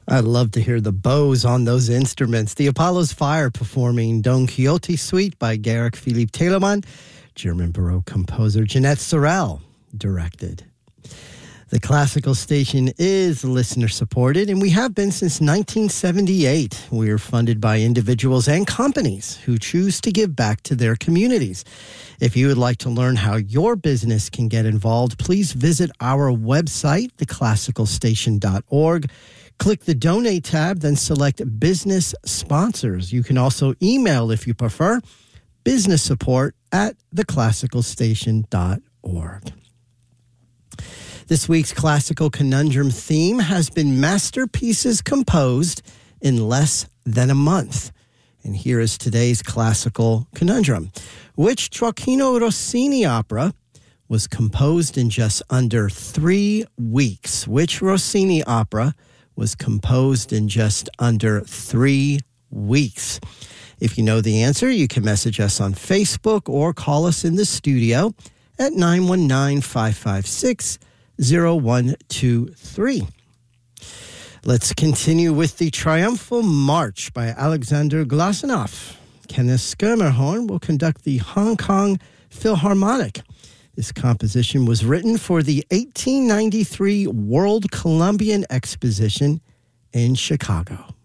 I love to hear the bows on those instruments. The Apollo's Fire performing Don Quixote Suite by Georg Philipp Telemann. German Baroque composer Jeanette Sorel directed. The Classical Station is listener-supported, and we have been since 1978. We are funded by individuals and companies who choose to give back to their communities. If you would like to learn how your business can get involved, please visit our website, theclassicalstation.org. Click the Donate tab, then select Business Sponsors. You can also email, if you prefer, businesssupport@theclassicalstation.org. This week's Classical Conundrum theme has been masterpieces composed in less than a month. And here is today's Classical Conundrum. Which Gioachino Rossini opera was composed in just under 3 weeks? Which Rossini opera was composed in just under 3 weeks? If you know the answer, you can message us on Facebook or call us in the studio at 919-556-0123. Let's continue with the Triumphal March by Alexander Glazunov. Kenneth Schermerhorn will conduct the Hong Kong Philharmonic. This composition was written for the 1893 World Columbian Exposition in Chicago.